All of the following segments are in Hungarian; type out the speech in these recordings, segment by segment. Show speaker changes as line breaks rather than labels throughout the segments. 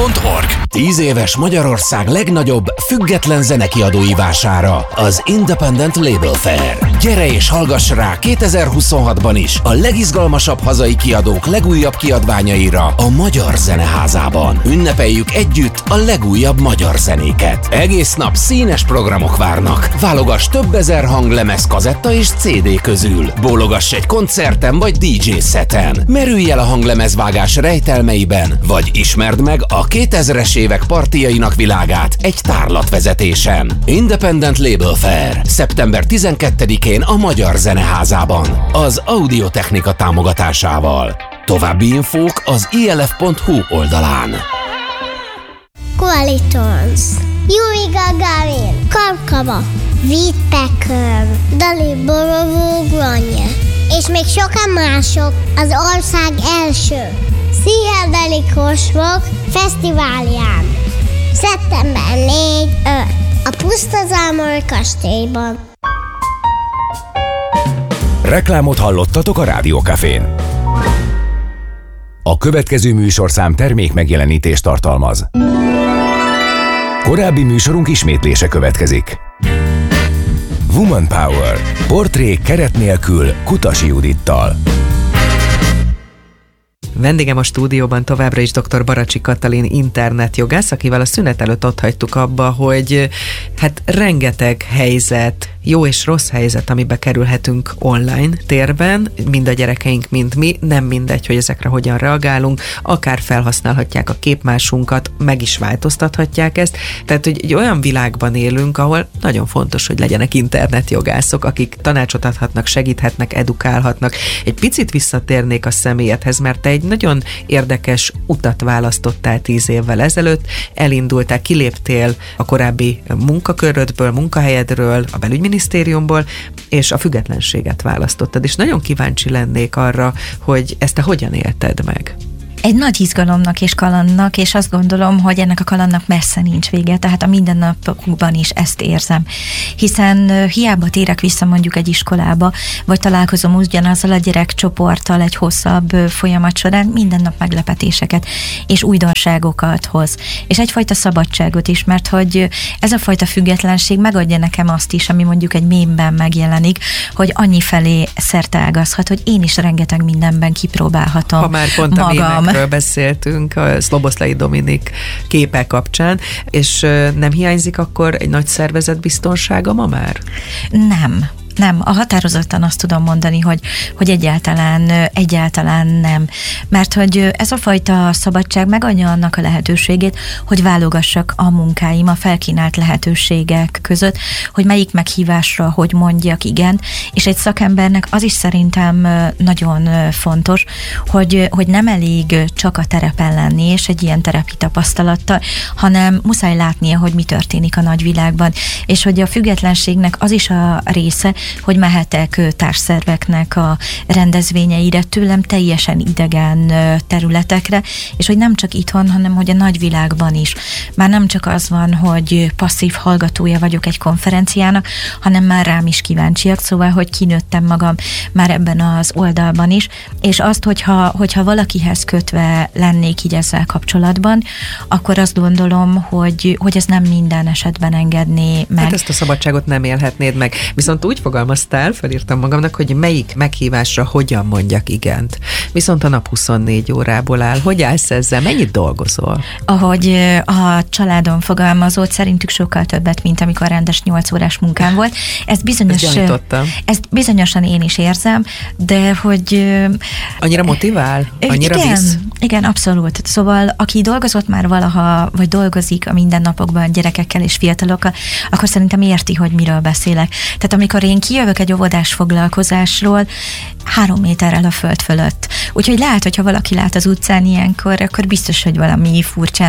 exlef.org. 10 éves Magyarország legnagyobb független zenekiadói vására, az Independent Label Fair. Gyere és hallgass rá 2026-ban is a legizgalmasabb hazai kiadók legújabb kiadványaira a Magyar Zeneházában. Ünnepeljük együtt a legújabb magyar zenéket. Egész nap színes programok várnak. Válogass több ezer hanglemez, kazetta és CD közül. Bólogass egy koncerten vagy DJ szeten. Merülj el a hanglemezvágás rejtelmeiben, vagy ismerd meg a 2000-es évek partijainak világát egy tárlatvezetésen. Independent Label Fair. Szeptember 12-én a Magyar Zeneházában. Az Audiotechnika támogatásával. További infók az ilf.hu oldalán.
Qualitons, Yuri Gagarin, Karkava, Woodpecker, Dali Borovó Granje, és még sokan mások az ország első Pszichedelikus Rock Fesztiválján. Szeptember 4-5 a Pusztazámor kastélyban.
Reklámot hallottatok a Rádiókafén. A következő műsorszám termék megjelenítést tartalmaz. Korábbi műsorunk ismétlése következik. Woman Power. Portrék keret nélkül Kutasi Judittal.
Vendégem a stúdióban továbbra is dr. Baracsi Katalin internetjogász, akivel a szünet előtt ott hagytuk abba, hogy hát rengeteg helyzet, jó és rossz helyzet, amibe kerülhetünk online térben, mind a gyerekeink, mind mi, nem mindegy, hogy ezekre hogyan reagálunk, akár felhasználhatják a képmásunkat, meg is változtathatják ezt, tehát hogy egy olyan világban élünk, ahol nagyon fontos, hogy legyenek internetjogászok, akik tanácsot adhatnak, segíthetnek, edukálhatnak. Egy picit visszatérnék a személyedhez, mert te egy nagyon érdekes utat választottál 10 évvel ezelőtt, elindultál, kiléptél a korábbi munkakörödből, munkahelyedről, a belügyminisztériumból, és a függetlenséget választottad, és nagyon kíváncsi lennék arra, hogy ezt te hogyan élted meg.
Egy nagy izgalomnak és kalandnak, és azt gondolom, hogy ennek a kalandnak messze nincs vége, tehát a mindennapokban is ezt érzem. Hiszen hiába térek vissza mondjuk egy iskolába, vagy találkozom ugyanazzal a gyerekcsoporttal egy hosszabb folyamat során, minden nap meglepetéseket és újdonságokat hoz. És egyfajta szabadságot is, mert hogy ez a fajta függetlenség megadja nekem azt is, ami mondjuk egy mémben megjelenik, hogy annyi felé szerteágazhat, hogy én is rengeteg mindenben kipróbálhatom
ha már pont
magam.
Ről beszéltünk a Szloboszlai Dominik képe kapcsán, és nem hiányzik akkor egy nagy szervezet biztonsága ma már? Nem, a határozottan azt tudom mondani, hogy egyáltalán nem. Mert hogy ez a fajta szabadság megadja annak a lehetőségét, hogy válogassak a munkáim, a felkínált lehetőségek között, hogy melyik meghívásra, hogy mondjak igen, és egy szakembernek az is szerintem nagyon fontos, hogy nem elég csak a terepen lenni, és egy ilyen terepi tapasztalattal, hanem muszáj látnia, hogy mi történik a nagyvilágban, és hogy a függetlenségnek az is a része, hogy mehetek társszerveknek a rendezvényeire, tőlem teljesen idegen területekre, és hogy nem csak itthon, hanem hogy a nagyvilágban is. Már nem csak az van, hogy passzív hallgatója vagyok egy konferenciának, hanem már rám is kíváncsiak, szóval, hogy kinőttem magam már ebben az oldalban is, és azt, hogyha valakihez kötve lennék így ezzel kapcsolatban, akkor azt gondolom, hogy ez nem minden esetben engedné meg. Hát ezt a szabadságot nem élhetnéd meg. Viszont úgy fogalmaztál, felírtam magamnak, hogy melyik meghívásra hogyan mondjak igent. Viszont a nap 24 órából áll. Hogy állsz ezzel? Mennyit dolgozol?
Ahogy a családon fogalmazott, szerintük sokkal többet, mint amikor rendes 8 órás munkám volt. Ezt bizonyosan én is érzem, de hogy...
Annyira motivál? Annyira visz?
Igen, abszolút. Szóval, aki dolgozott már valaha, vagy dolgozik a mindennapokban gyerekekkel és fiatalokkal, akkor szerintem érti, hogy miről beszélek. Tehát amikor én kijövök egy óvodás foglalkozásról, 3 méterrel a föld fölött. Úgyhogy lehet, hogyha valaki lát az utcán ilyenkor, akkor biztos, hogy valami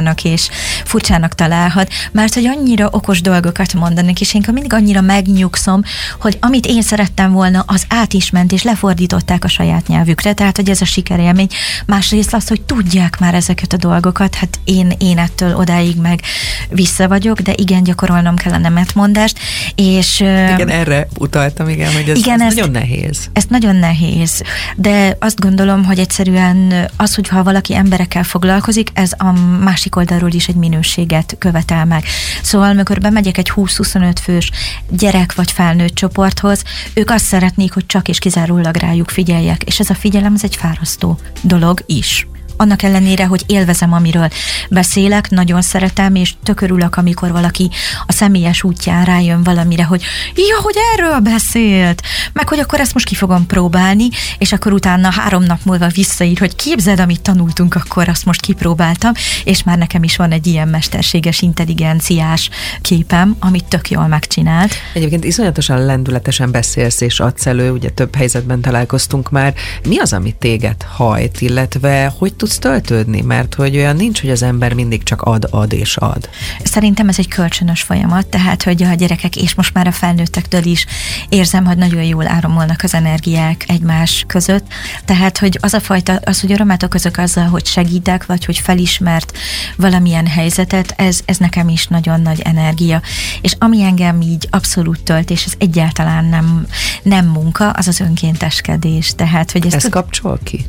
furcsának találhat, mert hogy annyira okos dolgokat mondanak, és én mindig annyira megnyugszom, hogy amit én szerettem volna, az át is ment, és lefordították a saját nyelvükre, tehát hogy ez a sikerélmény. Másrészt az, hogy tudják már ezeket a dolgokat, hát én ettől odáig meg vissza vagyok, de igen, gyakorolnom kell a nemetmondást, és...
Igen, erre utal tapasztaltam, igen, hogy ez nagyon nehéz.
Ez nagyon nehéz, de azt gondolom, hogy egyszerűen az, hogyha valaki emberekkel foglalkozik, ez a másik oldalról is egy minőséget követel meg. Szóval, amikor bemegyek egy 20-25 fős gyerek vagy felnőtt csoporthoz, ők azt szeretnék, hogy csak és kizárólag rájuk figyeljek, és ez a figyelem, ez egy fárasztó dolog is. Annak ellenére, hogy élvezem, amiről beszélek, nagyon szeretem, és tök örülök, amikor valaki a személyes útján rájön valamire, hogy hogy erről beszélt, meg hogy akkor ezt most ki fogom próbálni, és akkor utána 3 nap múlva visszaír, hogy képzeld, amit tanultunk, akkor azt most kipróbáltam, és már nekem is van egy ilyen mesterséges intelligenciás képem, amit tök jól megcsinált.
Egyébként iszonyatosan lendületesen beszélsz és adsz elő, ugye több helyzetben találkoztunk már. Mi az, ami téged hajt, illetve hogy tudsz töltődni? Mert hogy olyan nincs, hogy az ember mindig csak ad és ad.
Szerintem ez egy kölcsönös folyamat, tehát hogy a gyerekek és most már a felnőttektől is érzem, hogy nagyon jól áramolnak az energiák egymás között. Tehát, hogy az a fajta, az, hogy örömet okozok azzal, hogy segítek, vagy hogy felismert valamilyen helyzetet, ez nekem is nagyon nagy energia. És ami engem így abszolút tölt, és ez egyáltalán nem munka, az az önkénteskedés. Tehát, hogy
ez kapcsol ki?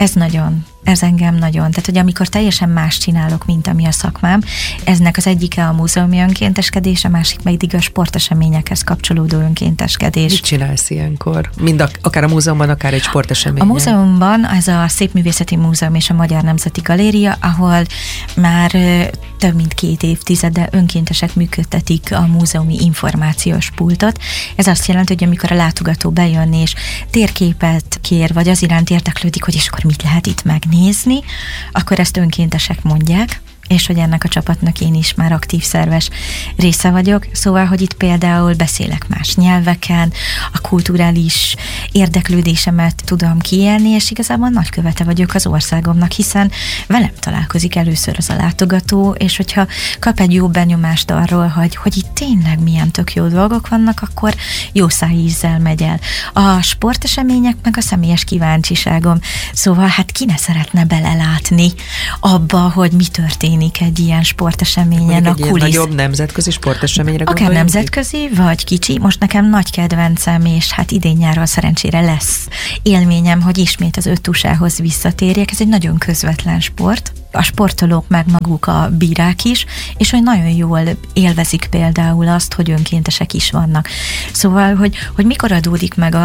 Ez engem nagyon. Tehát, hogy amikor teljesen más csinálok, mint ami a szakmám, eznek az egyike a múzeumi önkénteskedés, a másik pedig a sporteseményekhez kapcsolódó önkénteskedés.
Mit csinálsz ilyenkor? Akár a múzeumban, akár egy sporteseményen?
A múzeumban ez a Szépművészeti Múzeum és a Magyar Nemzeti Galéria, ahol már több mint 2 évtizede önkéntesek működtetik a múzeumi információs pultot. Ez azt jelenti, hogy amikor a látogató bejön és térképet kér, vagy az iránt érdeklődik, hogy és akkor mit lehet itt megnézni, akkor ezt önkéntesek mondják, és hogy ennek a csapatnak én is már aktív szerves része vagyok. Szóval, hogy itt például beszélek más nyelveken, a kulturális érdeklődésemet tudom kiélni, és igazából nagykövete vagyok az országomnak, hiszen velem találkozik először az a látogató, és hogyha kap egy jó benyomást arról, hogy itt tényleg milyen tök jó dolgok vannak, akkor jó szájízzel megy el. A sportesemények meg a személyes kíváncsiságom. Szóval hát ki ne szeretne belelátni abba, hogy mi történik egy ilyen sporteseményen, a kulisz.
Egy nagyobb nemzetközi sporteseményre
akár nemzetközi, vagy kicsi. Most nekem nagy kedvencem, és hát idén-nyáron szerencsére lesz élményem, hogy ismét az 5 tusához visszatérjek. Ez egy nagyon közvetlen sport. A sportolók meg maguk a bírák is, és hogy nagyon jól élvezik például azt, hogy önkéntesek is vannak. Szóval, hogy mikor adódik meg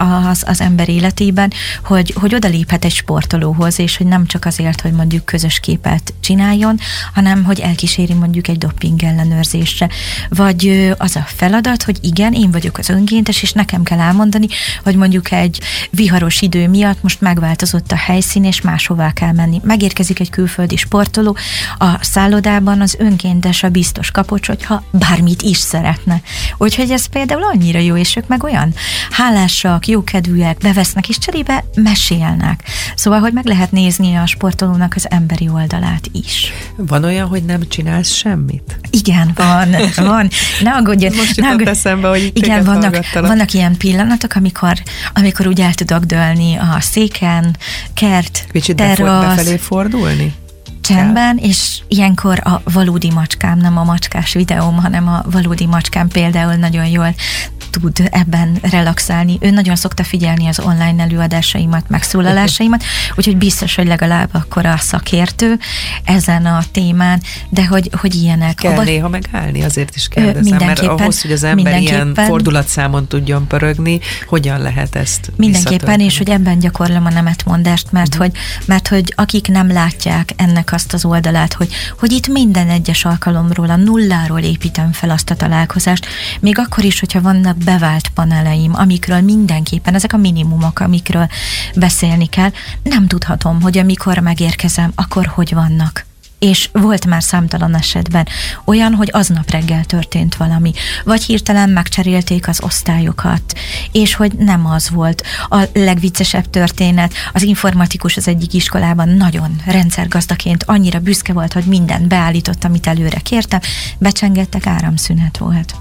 az ember életében, hogy odaléphet egy sportolóhoz, és hogy nem csak azért, hogy mondjuk közös képet csináljon, hanem hogy elkíséri mondjuk egy doping ellenőrzésre. Vagy az a feladat, hogy igen, én vagyok az önkéntes, és nekem kell elmondani, hogy mondjuk egy viharos idő miatt most megváltozott a helyszín, és máshová kell menni. Megérkezik egy külföldi sportoló, a szállodában az önkéntes a biztos kapocs, hogyha bármit is szeretne. Úgyhogy ez például annyira jó, és ők meg olyan hálásak, jókedvűek, bevesznek, és cserébe mesélnek. Szóval, hogy meg lehet nézni a sportolónak az emberi oldalát is.
Van olyan, hogy nem csinálsz semmit?
Igen, van. Ne aggódj.
Most jutott eszembe, hogy
igen, vannak ilyen pillanatok, amikor úgy el tudok dőlni a széken, kert,
kicsit befelé fordulni?
Csendben, és ilyenkor a valódi macskám, nem a macskás videóm, hanem a valódi macskám például nagyon jól tud ebben relaxálni. Ő nagyon szokta figyelni az online előadásaimat, megszólalásaimat, úgyhogy biztos, hogy legalább akkor a szakértő ezen a témán, de hogy ilyenek.
Kell néha megállni, azért is kérdezem, mert ahhoz, hogy az ember ilyen fordulatszámon tudjon pörögni, hogyan lehet ezt
mindenképpen, és hogy ebben gyakorlom a nemetmondást, mert hogy akik nem látják ennek azt az oldalát, hogy itt minden egyes alkalomról, a nulláról építem fel azt a találkozást, még akkor is, hogyha vannak bevált paneleim, amikről mindenképpen, ezek a minimumok, amikről beszélni kell, nem tudhatom, hogy amikor megérkezem, akkor hogy vannak. És volt már számtalan esetben olyan, hogy aznap reggel történt valami, vagy hirtelen megcserélték az osztályokat, és hogy nem az volt. A legviccesebb történet, az informatikus az egyik iskolában nagyon rendszergazdaként annyira büszke volt, hogy mindent beállított, amit előre kértem, becsengettek, áramszünet volt.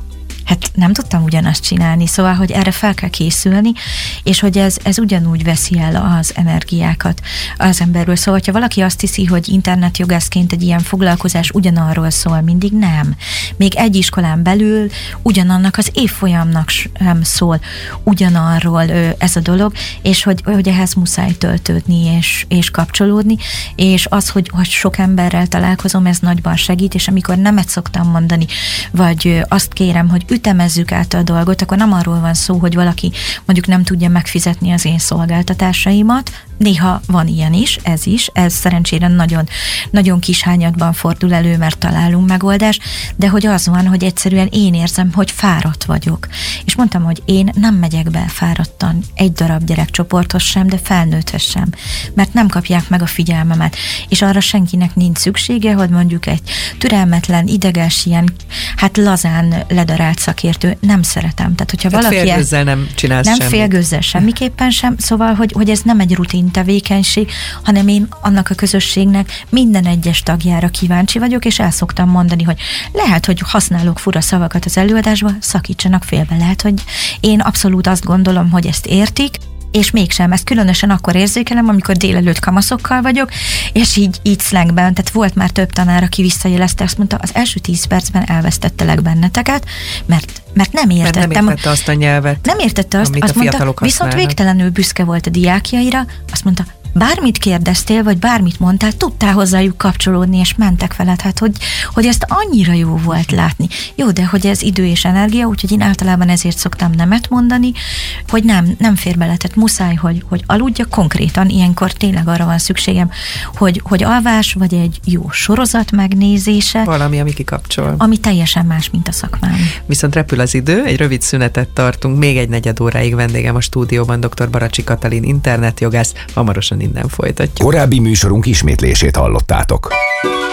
hát nem tudtam ugyanazt csinálni, szóval, hogy erre fel kell készülni, és hogy ez ugyanúgy veszi el az energiákat az emberről. Szóval, ha valaki azt hiszi, hogy internetjogászként egy ilyen foglalkozás ugyanarról szól, mindig nem. Még egy iskolán belül ugyanannak az évfolyamnak sem szól ugyanarról ez a dolog, és hogy ehhez muszáj töltődni és kapcsolódni, és az, hogy sok emberrel találkozom, ez nagyban segít, és amikor nemet szoktam mondani, vagy azt kérem, hogy ütemezzük át a dolgot, akkor nem arról van szó, hogy valaki mondjuk nem tudja megfizetni az én szolgáltatásaimat. Néha van ilyen is, ez szerencsére nagyon, nagyon kis hányadban fordul elő, mert találunk megoldást, de hogy az van, hogy egyszerűen én érzem, hogy fáradt vagyok. És mondtam, hogy én nem megyek be fáradtan egy darab gyerekcsoporthoz sem, de felnőtthez sem, mert nem kapják meg a figyelmemet. És arra senkinek nincs szüksége, hogy mondjuk egy türelmetlen, ideges, ilyen, hát lazán ledarált szakértő, nem szeretem. Tehát, hogyha valaki
félgőzzel nem csinálsz
nem
semmit.
félgőzzel semmiképpen sem, szóval, hogy ez nem egy rutin tevékenység, hanem én annak a közösségnek minden egyes tagjára kíváncsi vagyok, és el szoktam mondani, hogy lehet, hogy használok fura szavakat az előadásban, szakítsanak félbe. Lehet, hogy én abszolút azt gondolom, hogy ezt értik, és mégsem. Ezt különösen akkor érzékelem, amikor délelőtt kamaszokkal vagyok, és így szlengben, tehát volt már több tanár, aki visszajelezte, azt mondta, az első 10 percben elvesztettelek benneteket, mert nem értettem.
Mert nem értette azt a nyelvet,
nem értette azt,
amit
azt
a fiatalok
mondta, viszont
használnak.
végtelenül büszke volt a diákjaira, azt mondta, bármit kérdeztél, vagy bármit mondtál, tudtál hozzájuk kapcsolódni, és mentek veled, hát hogy ezt annyira jó volt látni. Jó, de hogy ez idő és energia, úgyhogy én általában ezért szoktam nemet mondani, hogy nem fér bele, tehát muszáj, hogy aludjak konkrétan, ilyenkor tényleg arra van szükségem, hogy alvás, vagy egy jó sorozat megnézése.
Valami, ami kikapcsol.
Ami teljesen más, mint a szakmám.
Viszont repül az idő, egy rövid szünetet tartunk, még egy negyed óráig vendégem a stúdióban dr. Baracsi Katalin, internetjogász, hamarosan innen folytatjuk.
Korábbi műsorunk ismétlését hallottátok.